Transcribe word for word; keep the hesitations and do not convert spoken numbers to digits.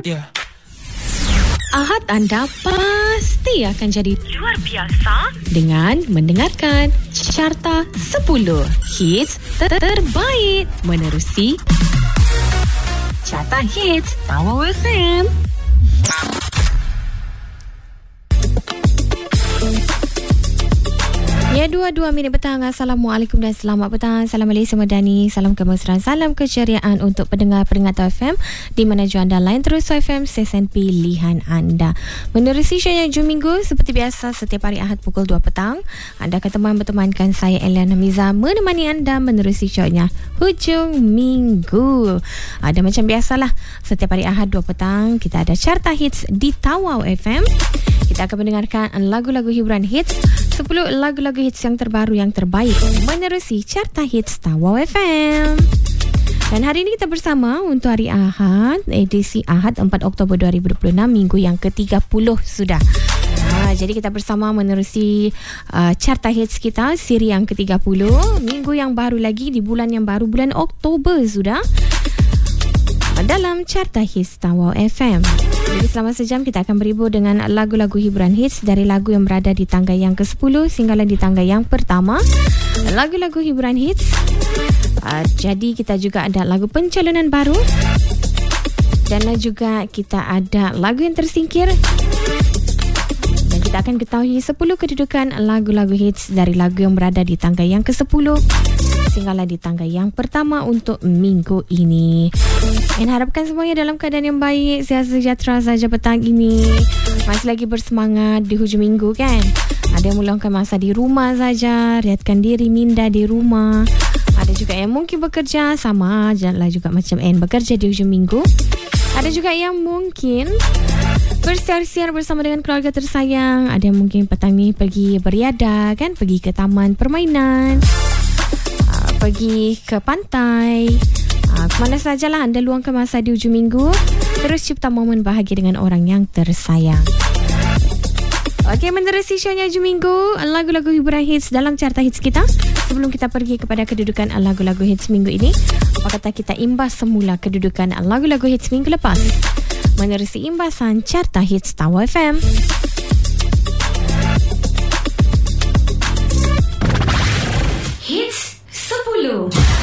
Ya. Yeah. Ahad anda pasti akan jadi luar biasa dengan mendengarkan Carta sepuluh Hits ter- terbaik menerusi Carta Hits Tawau F M. Ya, dua puluh dua minit petang. Assalamualaikum dan selamat petang. Salam Malaysia Madani, salam kemesraan, salam keceriaan untuk pendengar-pendengar Tawau F M di mana jua anda lain terus Tawau F M, stesen pilihan anda. Menerusi syariah Hujung Minggu seperti biasa setiap hari Ahad pukul dua petang. Anda akan teman-bertemankan saya Eliana Miza menemani anda menerusi syariah Hujung Minggu. Ada macam biasalah setiap hari Ahad dua petang kita ada Carta Hits di Tawau F M. Kita akan mendengarkan lagu-lagu hiburan hits, sepuluh lagu-lagu hits yang terbaru yang terbaik menerusi Carta Hits Tawau F M. Dan hari ini kita bersama untuk hari Ahad, edisi Ahad empat Oktober dua ribu dua puluh enam, minggu yang ke tiga puluh sudah. Ha, jadi kita bersama menerusi uh, Carta Hits kita, siri yang ke tiga puluh, minggu yang baru lagi di bulan yang baru, bulan Oktober sudah, dalam Carta Hits Tawau F M. Jadi selama sejam kita akan berhibur dengan lagu-lagu hiburan hits dari lagu yang berada di tangga yang ke sepuluh sehinggalah di tangga yang pertama. Lagu-lagu hiburan hits. Uh, jadi kita juga ada lagu pencalonan baru. Dan juga kita ada lagu yang tersingkir. Dan kita akan ketahui sepuluh kedudukan lagu-lagu hits dari lagu yang berada di tangga yang ke sepuluh sehinggalah di tangga yang pertama untuk minggu ini. Dan harapkan semuanya dalam keadaan yang baik, sihat sejahtera saja petang ini. Masih lagi bersemangat di hujung minggu kan? Ada yang meluangkan masa di rumah saja, riatkan diri minda di rumah. Ada juga yang mungkin bekerja, sama janganlah juga macam N bekerja di hujung minggu. Ada juga yang mungkin bersiar-siar bersama dengan keluarga tersayang. Ada yang mungkin petang ni pergi beriadah kan, pergi ke taman permainan, uh, pergi ke pantai. Uh, kemana sajalah anda luangkan masa di hujung minggu, terus cipta momen bahagia dengan orang yang tersayang. Okey, menerusi shownya hujung minggu, lagu-lagu hiburan hits dalam Carta Hits kita. Sebelum kita pergi kepada kedudukan lagu-lagu hits minggu ini, apa kata kita imbas semula kedudukan lagu-lagu hits minggu lepas menerusi imbasan Carta Hits Tawau F M. Hits sepuluh.